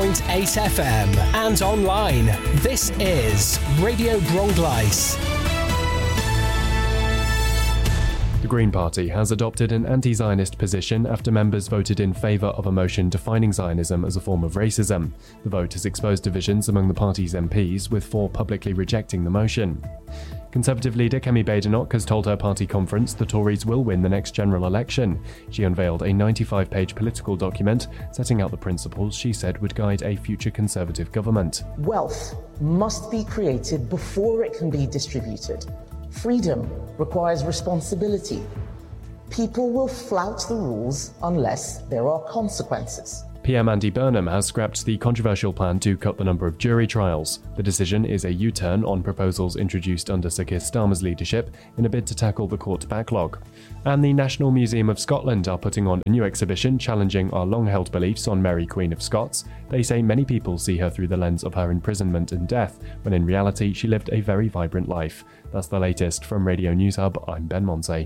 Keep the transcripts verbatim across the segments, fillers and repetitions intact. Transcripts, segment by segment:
point eight F M and online. This is Radio Bronglais. The Green Party has adopted an anti-Zionist position after members voted in favour of a motion defining Zionism as a form of racism. The vote has exposed divisions among the party's M Ps, with four publicly rejecting the motion. Conservative leader Kemi Badenoch has told her party conference the Tories will win the next general election. She unveiled a ninety-five page political document setting out the principles she said would guide a future Conservative government. Wealth must be created before it can be distributed. Freedom requires responsibility. People will flout the rules unless there are consequences. P M Andy Burnham has scrapped the controversial plan to cut the number of jury trials. The decision is a U-turn on proposals introduced under Sir Keir Starmer's leadership in a bid to tackle the court backlog. And the National Museum of Scotland are putting on a new exhibition challenging our long-held beliefs on Mary, Queen of Scots. They say many people see her through the lens of her imprisonment and death, when in reality she lived a very vibrant life. That's the latest from Radio News Hub. I'm Ben Monsey.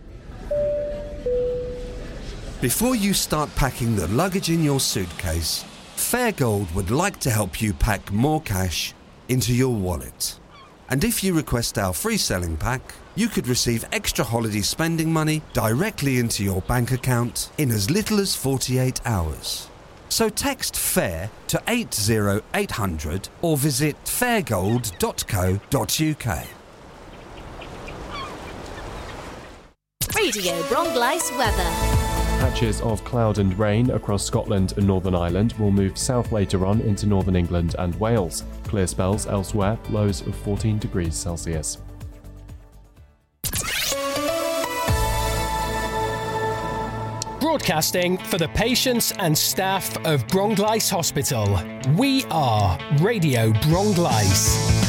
Before you start packing the luggage in your suitcase, Fairgold would like to help you pack more cash into your wallet. And if you request our free selling pack, you could receive extra holiday spending money directly into your bank account in as little as forty-eight hours. So text FAIR to eight zero eight hundred or visit fairgold dot co dot uk. Radio Bronglais weather. Patches of cloud and rain across Scotland and Northern Ireland will move south later on into northern England and Wales. Clear spells elsewhere, lows of fourteen degrees Celsius. Broadcasting for the patients and staff of Bronglais Hospital. We are Radio Bronglais.